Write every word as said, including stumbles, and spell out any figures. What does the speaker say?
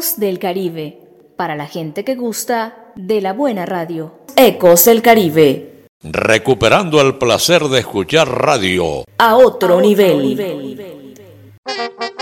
Ecos del Caribe, para la gente que gusta de la buena radio. Ecos del Caribe. Recuperando el placer de escuchar radio a otro, a otro nivel. nivel.